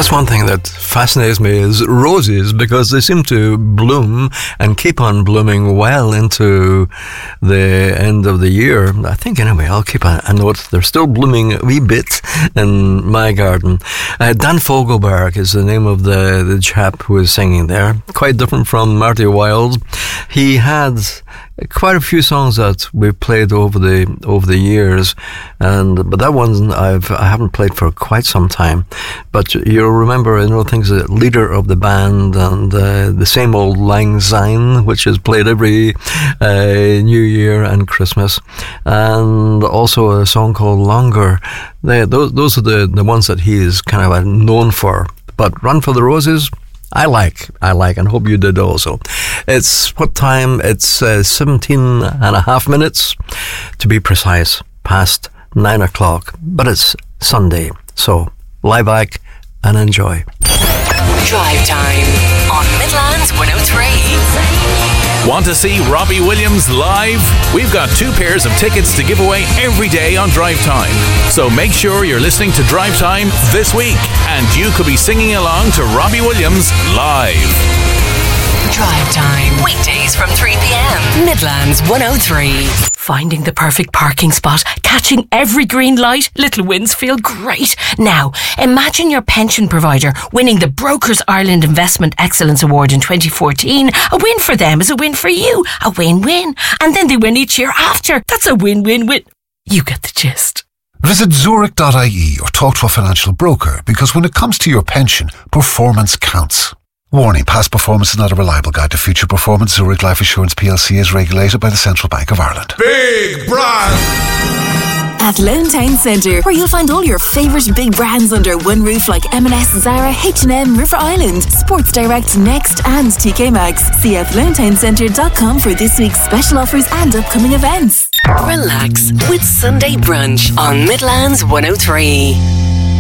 That's one thing that fascinates me is roses, because they seem to bloom and keep on blooming well into the end of the year. I think anyway, I'll keep a note. They're still blooming a wee bit in my garden. Dan Fogelberg is the name of the chap who is singing there. Quite different from Marty Wilde. He had quite a few songs that we've played over the years, but that one I haven't played for quite some time. But you'll remember, things like Leader of the Band and the Same Old Lang Syne, which is played every New Year and Christmas, and also a song called Longer. Those are the ones that he is kind of known for. But Run for the Roses, I like, and hope you did also. It's what time? It's 17 and a half minutes, to be precise, past 9 o'clock. But it's Sunday, so lie back and enjoy. Drive Time on Midlands 103. Want to see Robbie Williams live? We've got 2 pairs of tickets to give away every day on Drive Time. So make sure you're listening to Drive Time this week, and you could be singing along to Robbie Williams live. Drive Time, weekdays from 3 p.m. Midlands 103. Finding the perfect parking spot, catching every green light, little wins feel great. Now, imagine your pension provider winning the Brokers Ireland Investment Excellence Award in 2014. A win for them is a win for you. A win-win. And then they win each year after. That's a win-win-win. You get the gist. Visit Zurich.ie or talk to a financial broker, because when it comes to your pension, performance counts. Warning, past performance is not a reliable guide to future performance. Zurich Life Assurance PLC is regulated by the Central Bank of Ireland. Big brand! At Lone Town Centre, where you'll find all your favourite big brands under one roof, like M&S, Zara, H&M, River Island, Sports Direct, Next and TK Maxx. See athlonetowncentre.com for this week's special offers and upcoming events. Relax with Sunday Brunch on Midlands 103.